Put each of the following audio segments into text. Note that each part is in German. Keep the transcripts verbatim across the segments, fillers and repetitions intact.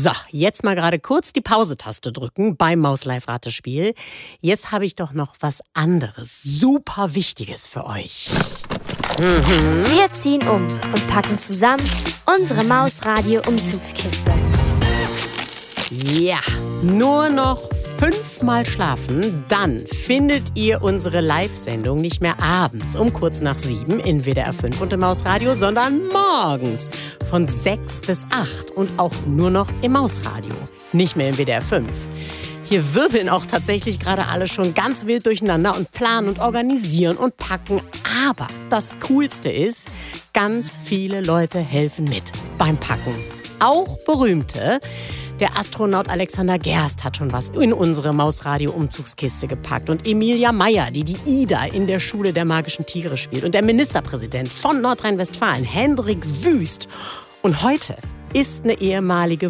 So, jetzt mal gerade kurz die Pause-Taste drücken beim Maus-Live-Ratespiel. Jetzt habe ich doch noch was anderes, super Wichtiges für euch. Mhm. Wir ziehen um und packen zusammen unsere Maus-Radio-Umzugskiste. Ja, nur noch fünfmal schlafen, dann findet ihr unsere Live-Sendung nicht mehr abends um kurz nach sieben in W D R fünf und im Mausradio, sondern morgens von sechs bis acht und auch nur noch im Mausradio, nicht mehr im W D R fünf. Hier wirbeln auch tatsächlich gerade alle schon ganz wild durcheinander und planen und organisieren und packen. Aber das Coolste ist, ganz viele Leute helfen mit beim Packen. Auch berühmte. Der Astronaut Alexander Gerst hat schon was in unsere Mausradio-Umzugskiste gepackt. Und Emilia Meyer, die die Ida in der Schule der magischen Tiere spielt. Und der Ministerpräsident von Nordrhein-Westfalen, Hendrik Wüst. Und heute ist eine ehemalige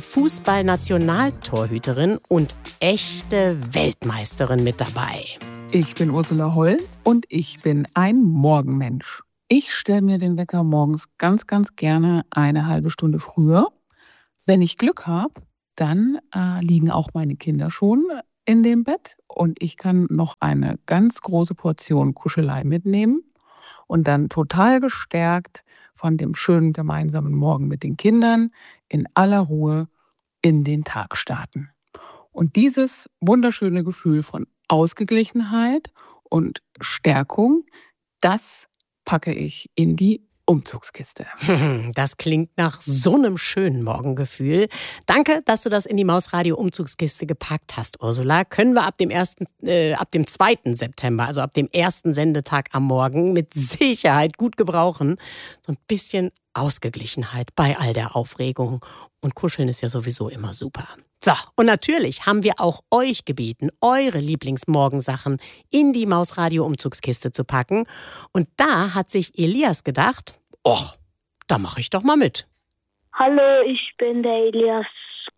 Fußball-Nationaltorhüterin und echte Weltmeisterin mit dabei. Ich bin Ursula Holl und ich bin ein Morgenmensch. Ich stelle mir den Wecker morgens ganz, ganz gerne eine halbe Stunde früher. Wenn ich Glück habe, dann äh, liegen auch meine Kinder schon in dem Bett und ich kann noch eine ganz große Portion Kuschelei mitnehmen und dann total gestärkt von dem schönen gemeinsamen Morgen mit den Kindern in aller Ruhe in den Tag starten. Und dieses wunderschöne Gefühl von Ausgeglichenheit und Stärkung, das packe ich in die Umzugskiste. Das klingt nach so einem schönen Morgengefühl. Danke, dass du das in die Mausradio-Umzugskiste gepackt hast, Ursula. Können wir ab dem ersten, äh, ab dem zweiten September, also ab dem ersten Sendetag am Morgen, mit Sicherheit gut gebrauchen. So ein bisschen Ausgeglichenheit bei all der Aufregung. Und kuscheln ist ja sowieso immer super. So, und natürlich haben wir auch euch gebeten, eure Lieblingsmorgensachen in die Mausradio-Umzugskiste zu packen. Und da hat sich Elias gedacht, och, da mache ich doch mal mit. Hallo, ich bin der Elias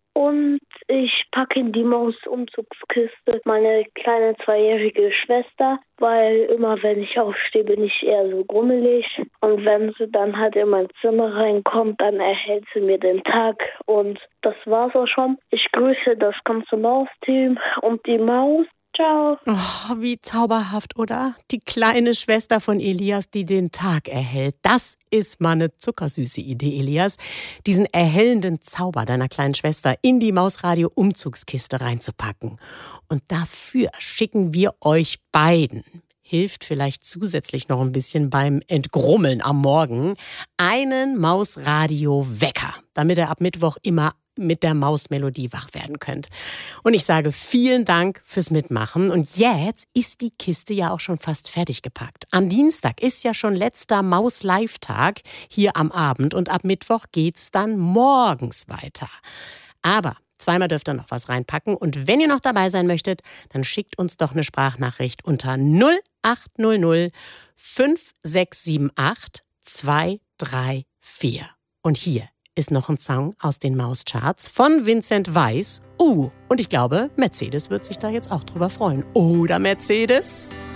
und ich packe in die Maus-Umzugskiste meine kleine zweijährige Schwester, weil immer wenn ich aufstehe, bin ich eher so grummelig. Und wenn sie dann halt in mein Zimmer reinkommt, dann erhält sie mir den Tag. Und das war's auch schon. Ich grüße das ganze Maus-Team und die Maus. Ciao. Oh, wie zauberhaft, oder? Die kleine Schwester von Elias, die den Tag erhält. Das ist mal eine zuckersüße Idee, Elias. Diesen erhellenden Zauber deiner kleinen Schwester in die Mausradio-Umzugskiste reinzupacken. Und dafür schicken wir euch beiden, hilft vielleicht zusätzlich noch ein bisschen beim Entgrummeln am Morgen, einen Mausradio-Wecker, damit er ab Mittwoch immer mit der Mausmelodie wach werden könnt. Und ich sage vielen Dank fürs Mitmachen. Und jetzt ist die Kiste ja auch schon fast fertig gepackt. Am Dienstag ist ja schon letzter Maus-Live-Tag hier am Abend und ab Mittwoch geht's dann morgens weiter. Aber zweimal dürft ihr noch was reinpacken. Und wenn ihr noch dabei sein möchtet, dann schickt uns doch eine Sprachnachricht unter null acht null null fünf sechs sieben acht zwei drei vier. Und hier ist noch ein Song aus den Mauscharts von Vincent Weiss. Uh, und ich glaube, Mercedes wird sich da jetzt auch drüber freuen. Oder Mercedes?